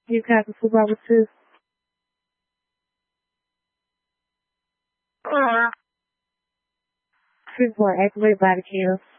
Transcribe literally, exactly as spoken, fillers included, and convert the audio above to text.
You got the football with two. Football activated by the kill.